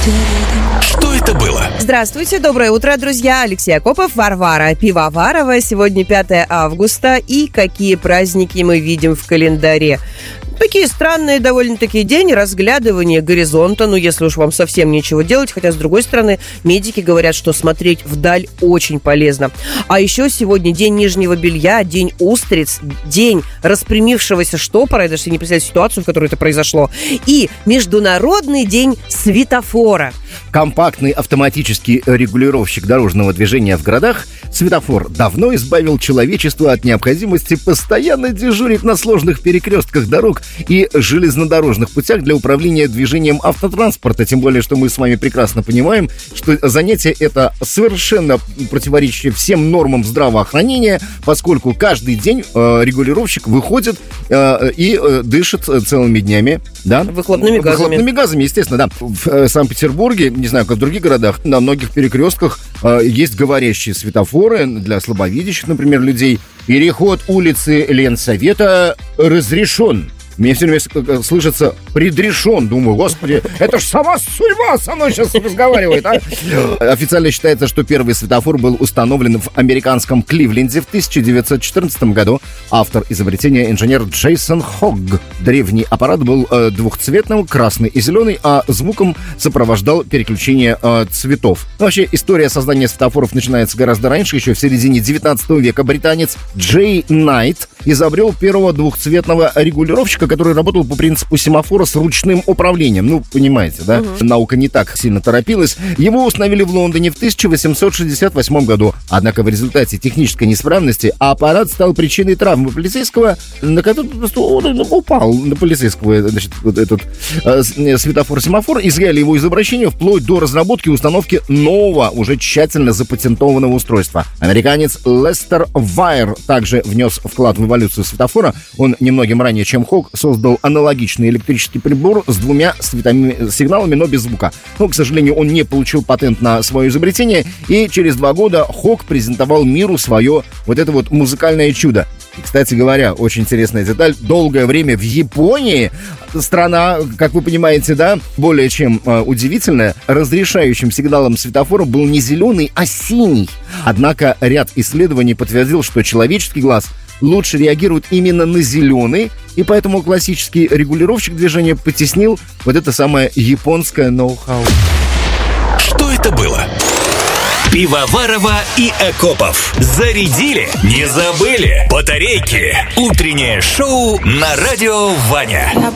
Что это было? Здравствуйте, доброе утро, друзья. Алексей Акопов, Варвара Пивоварова. Сегодня 5 августа. И какие праздники мы видим в календаре? Такие странные довольно-таки день разглядывания горизонта, если уж вам совсем нечего делать, хотя, с другой стороны, медики говорят, что смотреть вдаль очень полезно. А еще сегодня день нижнего белья, день устриц, день распрямившегося штопора, я даже себе не представляю ситуацию, в которой это произошло, и Международный день светофора. Компактный автоматический регулировщик дорожного движения в городах светофор давно избавил человечество от необходимости постоянно дежурить на сложных перекрестках дорог и железнодорожных путях для управления движением автотранспорта. Тем более, что мы с вами прекрасно понимаем, что занятие это совершенно противоречащее всем нормам здравоохранения, поскольку каждый день регулировщик выходит и дышит целыми днями. Да? Выхлопными газами. Выхлопными газами, естественно, да. В Санкт-Петербурге, не знаю, как в других городах, на многих перекрестках есть говорящие светофоры для слабовидящих, например, людей. Переход улицы Ленсовета разрешен. Мне все время слышится «предрешен». Думаю, господи, это ж сама судьба со мной сейчас разговаривает, а? Официально считается, что первый светофор был установлен в американском Кливленде в 1914 году. Автор изобретения — инженер Джейсон Хогг. Древний аппарат был двухцветным, красный и зеленый, а звуком сопровождал переключение цветов. Вообще, история создания светофоров начинается гораздо раньше. Еще в середине 19 века британец Джей Найт изобрел первого двухцветного регулировщика, который работал по принципу семафора с ручным управлением. Ну, понимаете, да? Наука не так сильно торопилась. Его установили в Лондоне в 1868 году. Однако в результате технической неисправности аппарат стал причиной травмы полицейского, на который просто он упал на полицейского, значит, вот этот светофор-семафор. Изъяли его из обращения вплоть до разработки и установки нового, уже тщательно запатентованного устройства. Американец Лестер Вайер также внес вклад в эволюцию светофора. Он немногим ранее, чем Хогг, создал аналогичный электрический прибор с двумя световыми сигналами, но без звука. Но, к сожалению, он не получил патент на свое изобретение, и через 2 года Хогг презентовал миру свое вот это вот музыкальное чудо. И, кстати говоря, очень интересная деталь. Долгое время в Японии, страна, как вы понимаете, да, более чем удивительная, разрешающим сигналом светофора был не зеленый, а синий. Однако ряд исследований подтвердил, что человеческий глаз лучше реагирует именно на зеленый, и поэтому классический регулировщик движения потеснил вот это самое японское ноу-хау. Что это было? Пивоварова и Акопов. Зарядили? Не забыли? Батарейки. Утреннее шоу на радио Ваня.